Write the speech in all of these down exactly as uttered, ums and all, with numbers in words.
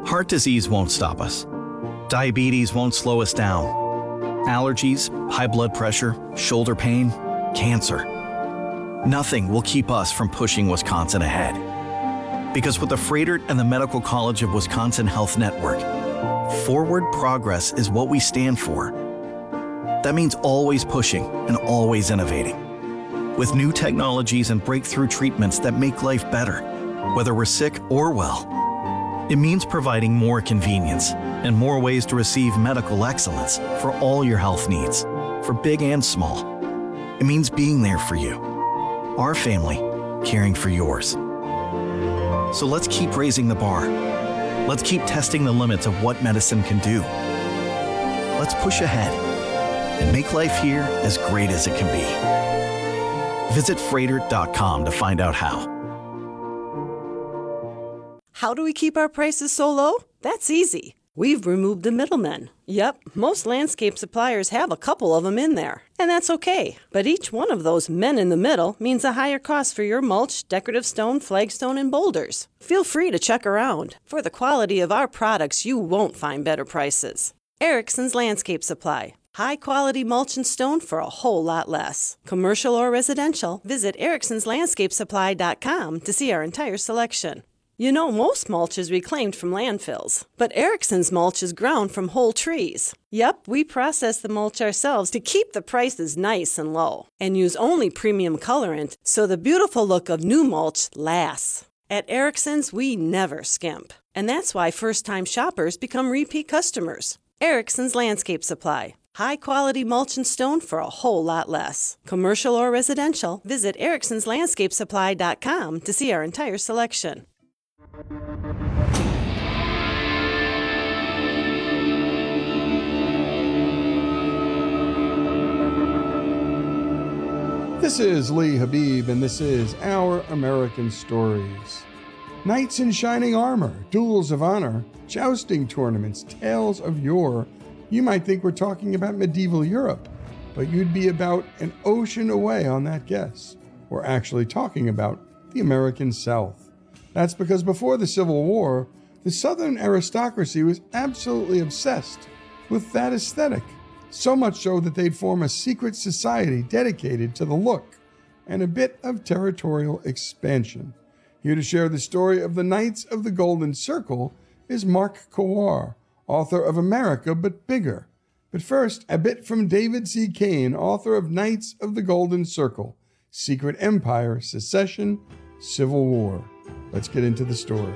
Heart disease won't stop us. Diabetes won't slow us down. Allergies, high blood pressure, shoulder pain, cancer. Nothing will keep us from pushing Wisconsin ahead. Because with the Froedtert and the Medical College of Wisconsin Health Network, forward progress is what we stand for. That means always pushing and always innovating. With new technologies and breakthrough treatments that make life better, whether we're sick or well. It means providing more convenience and more ways to receive medical excellence for all your health needs, for big and small. It means being there for you, our family, caring for yours. So let's keep raising the bar. Let's keep testing the limits of what medicine can do. Let's push ahead and make life here as great as it can be. Visit Froedtert dot com to find out how. How do we keep our prices so low? That's easy. We've removed the middlemen. Yep, most landscape suppliers have a couple of them in there, and that's okay. But each one of those men in the middle means a higher cost for your mulch, decorative stone, flagstone, and boulders. Feel free to check around. For the quality of our products, you won't find better prices. Erickson's Landscape Supply. High-quality mulch and stone for a whole lot less. Commercial or residential, visit Ericksons Landscape Supply dot com to see our entire selection. You know, most mulch is reclaimed from landfills, but Erickson's mulch is ground from whole trees. Yep, we process the mulch ourselves to keep the prices nice and low, and use only premium colorant so the beautiful look of new mulch lasts. At Erickson's, we never skimp, and that's why first-time shoppers become repeat customers. Erickson's Landscape Supply. High-quality mulch and stone for a whole lot less. Commercial or residential, visit Ericksons Landscape Supply dot com to see our entire selection. This is Lee Habib, and this is Our American Stories. Knights in shining armor, duels of honor, jousting tournaments, tales of yore. You might think we're talking about medieval Europe, but you'd be about an ocean away on that guess. We're actually talking about the American South. That's because before the Civil War, the Southern aristocracy was absolutely obsessed with that aesthetic. So much so that they'd form a secret society dedicated to the look and a bit of territorial expansion. Here to share the story of the Knights of the Golden Circle is Mark Kowar, author of America But Bigger. But first, a bit from David C. Kane, author of Knights of the Golden Circle, Secret Empire, Secession, Civil War. Let's get into the story.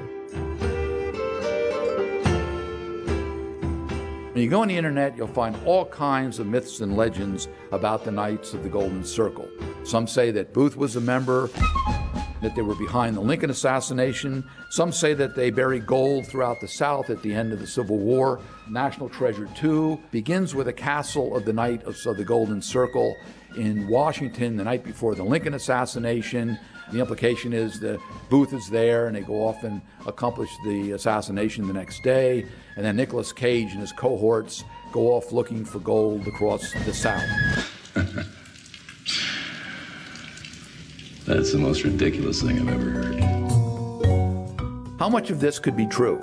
When you go on the internet, you'll find all kinds of myths and legends about the Knights of the Golden Circle. Some say that Booth was a member, that they were behind the Lincoln assassination. Some say that they buried gold throughout the South at the end of the Civil War. National Treasure two begins with a castle of the Knights of the Golden Circle in Washington the night before the Lincoln assassination. The implication is that Booth is there and they go off and accomplish the assassination the next day. And then Nicolas Cage and his cohorts go off looking for gold across the South. That's the most ridiculous thing I've ever heard. How much of this could be true?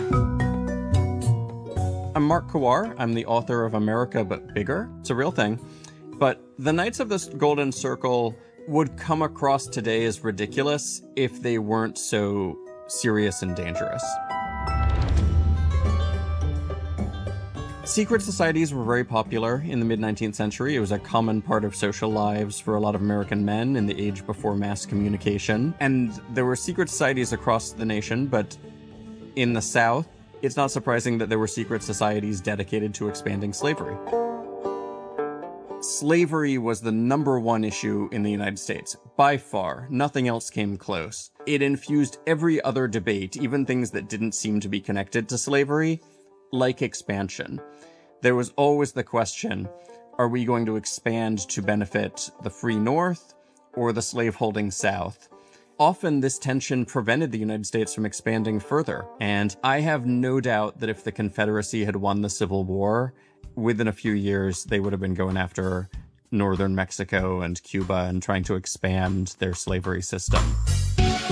I'm Mark Kowar. I'm the author of America But Bigger. It's a real thing. But the Knights of the Golden Circle would come across today as ridiculous if they weren't so serious and dangerous. Secret societies were very popular in the mid-nineteenth century. It was a common part of social lives for a lot of American men in the age before mass communication. And there were secret societies across the nation, but in the South, it's not surprising that there were secret societies dedicated to expanding slavery. Slavery was the number one issue in the United States. By far, nothing else came close. It infused every other debate, even things that didn't seem to be connected to slavery, like expansion. There was always the question, are we going to expand to benefit the free North or the slaveholding South? Often this tension prevented the United States from expanding further, and I have no doubt that if the Confederacy had won the Civil War, within a few years, they would have been going after northern Mexico and Cuba and trying to expand their slavery system.